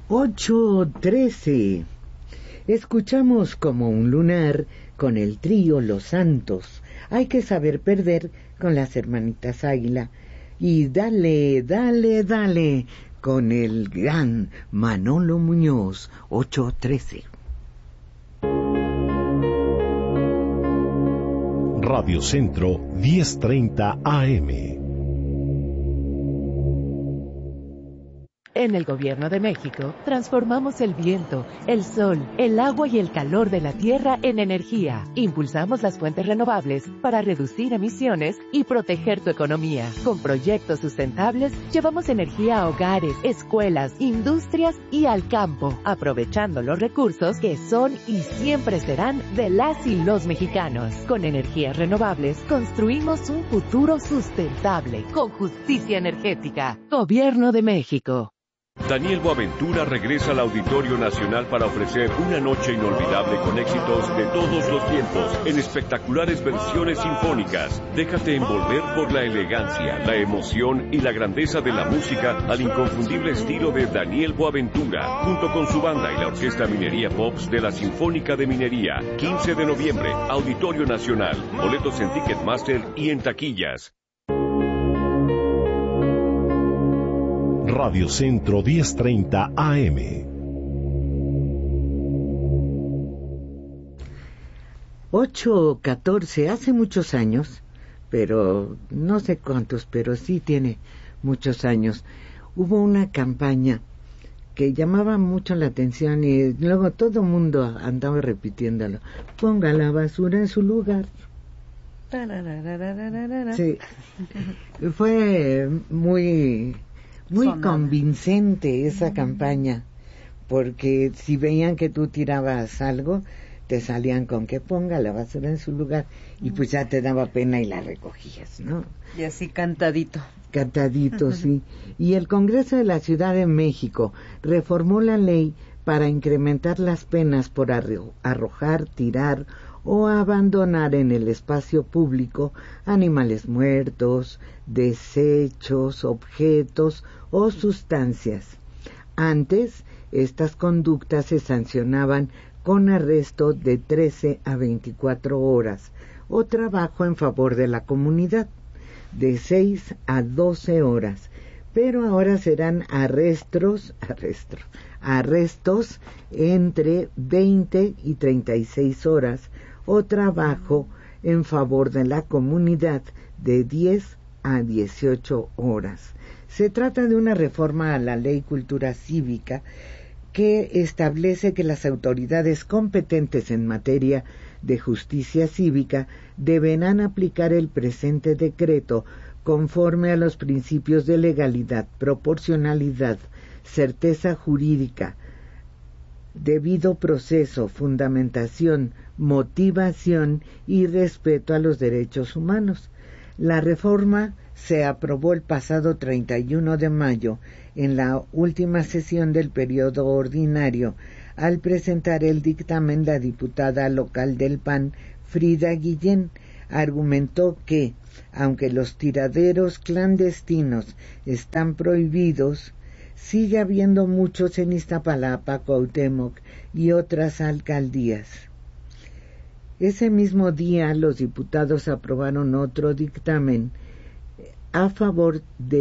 8:13. Escuchamos Como un lunar con el trío Los Santos. Hay que saber perder con las hermanitas Águila. Y dale, dale, dale con el gran Manolo Muñoz. 8:13. Radio Centro 10:30 AM. En el Gobierno de México, transformamos el viento, el sol, el agua y el calor de la tierra en energía. Impulsamos las fuentes renovables para reducir emisiones y proteger tu economía. Con proyectos sustentables, llevamos energía a hogares, escuelas, industrias y al campo, aprovechando los recursos que son y siempre serán de las y los mexicanos. Con energías renovables, construimos un futuro sustentable, con justicia energética. Gobierno de México. Daniel Boaventura regresa al Auditorio Nacional para ofrecer una noche inolvidable con éxitos de todos los tiempos, en espectaculares versiones sinfónicas. Déjate envolver por la elegancia, la emoción y la grandeza de la música al inconfundible estilo de Daniel Boaventura, junto con su banda y la Orquesta Minería Pops de la Sinfónica de Minería. 15 de noviembre, Auditorio Nacional. Boletos en Ticketmaster y en taquillas. Radio Centro 10:30 AM. 8:14. Hace muchos años, pero no sé cuántos, pero sí tiene muchos años, hubo una campaña que llamaba mucho la atención y luego todo el mundo andaba repitiéndolo. Ponga la basura en su lugar. Sí, fue muy convincente esa campaña, porque si veían que tú tirabas algo, te salían con que ponga la basura en su lugar, y pues ya te daba pena y la recogías, ¿no? Y así cantadito. Cantadito, sí. Y el Congreso de la Ciudad de México reformó la ley para incrementar las penas por arrojar, tirar o abandonar en el espacio público animales muertos, desechos, objetos o sustancias. Antes, estas conductas se sancionaban con arresto de 13 a 24 horas o trabajo en favor de la comunidad de 6 a 12 horas, pero ahora serán arrestos entre 20 y 36 horas o trabajo en favor de la comunidad de 10 a 18 horas. Se trata de una reforma a la Ley Cultura Cívica que establece que las autoridades competentes en materia de justicia cívica deberán aplicar el presente decreto conforme a los principios de legalidad, proporcionalidad, certeza jurídica, debido proceso, fundamentación, motivación y respeto a los derechos humanos. La reforma se aprobó el pasado 31 de mayo en la última sesión del periodo ordinario. Al presentar el dictamen, la diputada local del PAN, Frida Guillén, argumentó que, aunque los tiraderos clandestinos están prohibidos, sigue habiendo muchos en Iztapalapa, Cuauhtémoc y otras alcaldías. Ese mismo día los diputados aprobaron otro dictamen a favor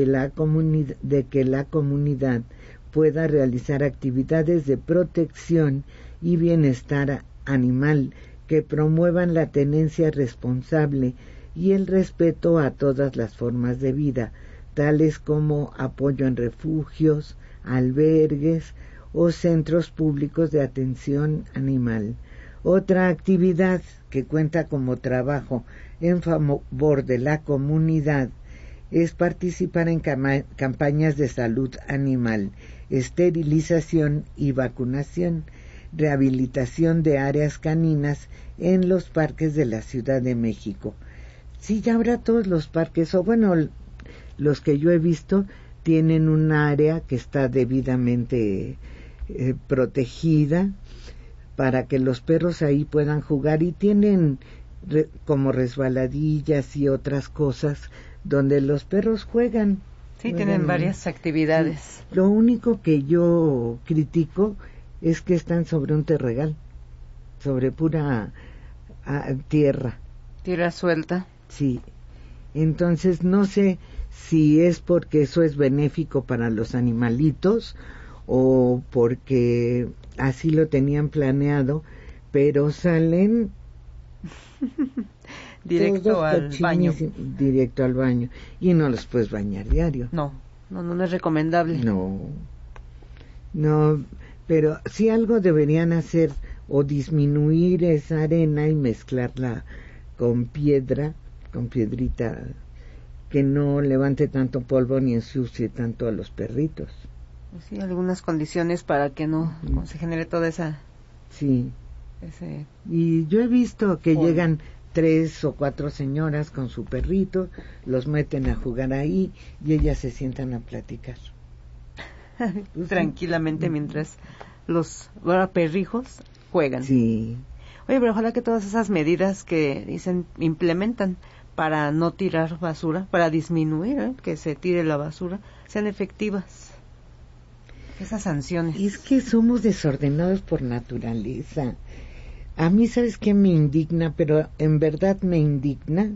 de que la comunidad pueda realizar actividades de protección y bienestar animal que promuevan la tenencia responsable y el respeto a todas las formas de vida, tales como apoyo en refugios, albergues o centros públicos de atención animal. Otra actividad que cuenta como trabajo en favor de la comunidad es participar en campañas de salud animal, esterilización y vacunación, rehabilitación de áreas caninas en los parques de la Ciudad de México. Sí, ya habrá todos los parques, o bueno, los que yo he visto tienen un área que está debidamente protegida para que los perros ahí puedan jugar, y tienen como resbaladillas y otras cosas donde los perros juegan. Sí, tienen varias actividades. Sí. Lo único que yo critico es que están sobre un terregal, sobre pura tierra. Tierra suelta. Sí. Entonces no sé si es porque eso es benéfico para los animalitos o porque así lo tenían planeado, pero salen directo al baño. Directo al baño. Y no los puedes bañar diario. No es recomendable. No, pero sí algo deberían hacer, o disminuir esa arena y mezclarla con piedrita, que no levante tanto polvo ni ensucie tanto a los perritos. Sí, algunas condiciones para que no se genere toda esa... Sí. Y yo he visto que llegan 3 o 4 señoras con su perrito, los meten a jugar ahí y ellas se sientan a platicar. Tranquilamente mientras los perrijos juegan. Sí. Oye, pero ojalá que todas esas medidas que dicen implementan para no tirar basura, para disminuir que se tire la basura, sean efectivas. Esas sanciones. Es que somos desordenados por naturaleza. A mí, ¿sabes qué me indigna? Pero en verdad me indigna.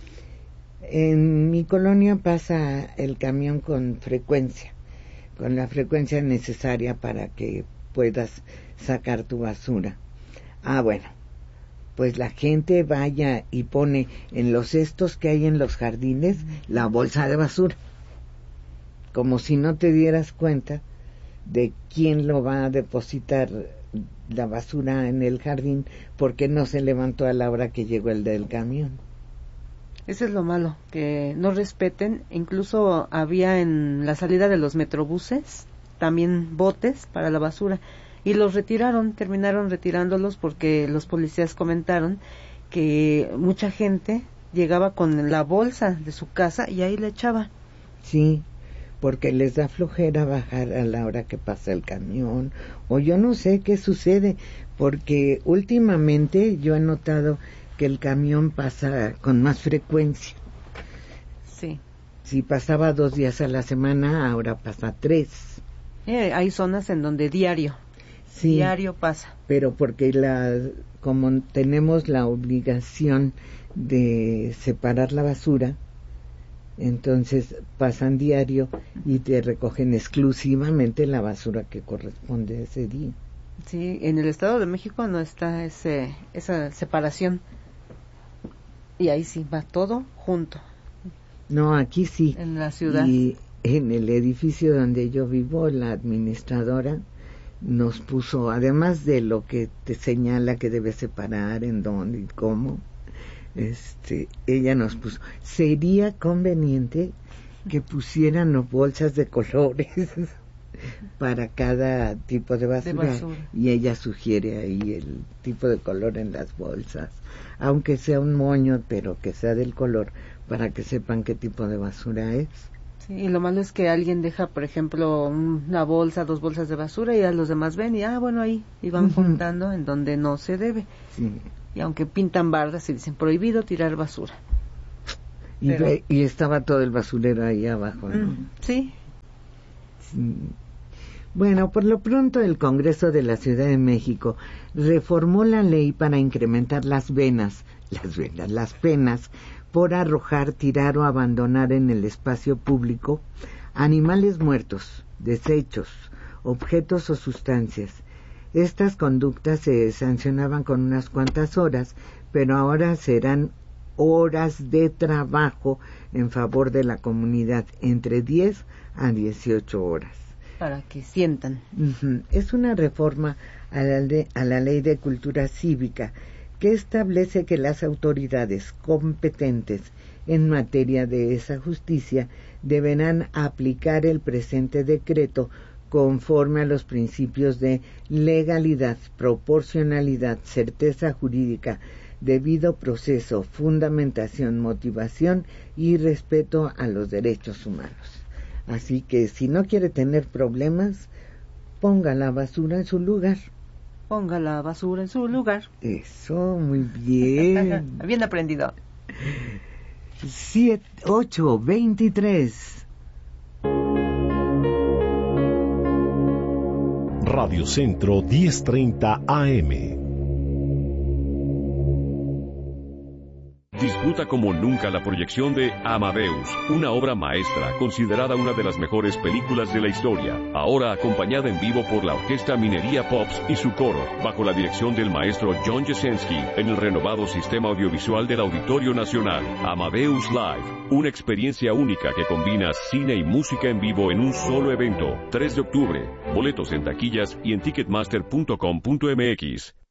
En mi colonia pasa el camión con frecuencia, con la frecuencia necesaria para que puedas sacar tu basura. Bueno, pues la gente vaya y pone en los cestos que hay en los jardines la bolsa de basura, como si no te dieras cuenta de quién lo va a depositar la basura en el jardín, porque no se levantó a la hora que llegó el del camión. Eso es lo malo, que no respeten. Incluso había en la salida de los metrobuses también botes para la basura y los terminaron retirándolos porque los policías comentaron que mucha gente llegaba con la bolsa de su casa y ahí le echaba. Sí, porque les da flojera bajar a la hora que pasa el camión, o yo no sé qué sucede, porque últimamente yo he notado que el camión pasa con más frecuencia. Sí. Si pasaba 2 días a la semana, ahora pasa 3. Hay zonas en donde diario pasa. Pero porque como tenemos la obligación de separar la basura, entonces pasan diario y te recogen exclusivamente la basura que corresponde a ese día. Sí, en el Estado de México no está esa separación y ahí sí va todo junto. No, aquí sí. En la ciudad. Y en el edificio donde yo vivo, la administradora nos puso, además de lo que te señala que debes separar, en dónde y cómo, ella nos puso, sería conveniente que pusieran bolsas de colores para cada tipo de basura. Y ella sugiere ahí el tipo de color en las bolsas, aunque sea un moño, pero que sea del color, para que sepan qué tipo de basura es. Sí, y lo malo es que alguien deja, por ejemplo, una bolsa, 2 bolsas de basura y a los demás ven y bueno, ahí y van juntando en donde no se debe. Sí. Y aunque pintan bardas y dicen prohibido tirar basura. Y estaba todo el basurero ahí abajo, ¿no? Sí. Bueno, por lo pronto el Congreso de la Ciudad de México reformó la ley para incrementar las penas por arrojar, tirar o abandonar en el espacio público animales muertos, desechos, objetos o sustancias. Estas conductas se sancionaban con unas cuantas horas, pero ahora serán horas de trabajo en favor de la comunidad, entre 10 a 18 horas. Para que sientan. Es una reforma a la Ley de Cultura Cívica que establece que las autoridades competentes en materia de esa justicia deberán aplicar el presente decreto conforme a los principios de legalidad, proporcionalidad, certeza jurídica, debido proceso, fundamentación, motivación y respeto a los derechos humanos. Así que si no quiere tener problemas, ponga la basura en su lugar. Ponga la basura en su lugar. Eso, muy bien. Bien aprendido. 8:23. Radio Centro 1030 AM. Disfruta como nunca la proyección de Amadeus, una obra maestra considerada una de las mejores películas de la historia, ahora acompañada en vivo por la Orquesta Minería Pops y su coro, bajo la dirección del maestro John Jasenski, en el renovado sistema audiovisual del Auditorio Nacional. Amadeus Live, una experiencia única que combina cine y música en vivo en un solo evento. 3 de octubre, boletos en taquillas y en ticketmaster.com.mx.